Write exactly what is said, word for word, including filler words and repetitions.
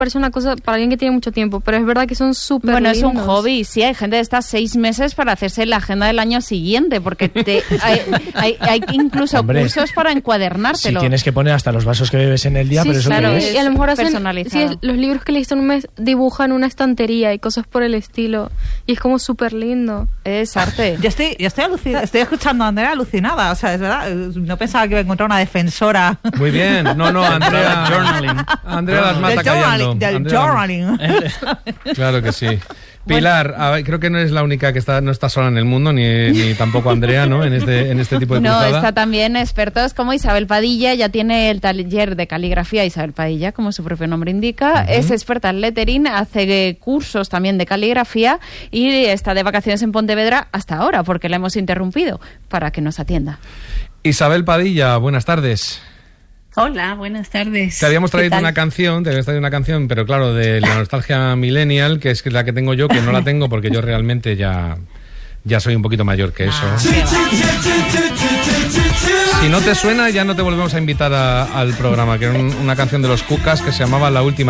parece una cosa para alguien que tiene mucho tiempo, pero es verdad que son súper Bueno, lindos. es un hobby, sí, hay gente que está seis meses para hacerse la agenda del año siguiente, porque te, hay, hay, hay incluso Hombre, cursos para encuadernártelo. Si tienes que poner hasta los vasos que bebes en el día, Sí, pero eso claro, que y es. a lo mejor hacen, personalizado. sí, los libros que leíste en un mes dibujan una estantería y cosas por el estilo, y es como súper lindo. Es arte. Yo estoy, yo estoy, alucin- estoy escuchando a Andrea alucinada, o sea, es verdad, no pensaba que iba a encontrar una defensora. Muy bien, no, no, Andrea. Journaling. Andrea las mata Del callando. journaling, del Andrea- journaling. Claro que sí. Pilar, a ver, creo que no eres la única que está, no está sola en el mundo, ni, ni tampoco Andrea, ¿no? En este, en este tipo de No, cruzada. está también expertos como Isabel Padilla, ya tiene el taller de caligrafía Isabel Padilla, como su propio nombre indica, uh-huh. Es experta en lettering, hace cursos también de caligrafía y está de vacaciones en Pontevedra hasta ahora, porque la hemos interrumpido para que nos atienda. Isabel Padilla, buenas tardes. Hola, buenas tardes. Te habíamos traído ¿Qué tal? una canción, te habíamos traído una canción, pero claro, de la nostalgia millennial, que es la que tengo yo, que no la tengo porque yo realmente ya, ya soy un poquito mayor que eso. Ah, Si no te suena, ya no te volvemos a invitar a, al programa, que era un, una canción de los Cucas que se llamaba La Última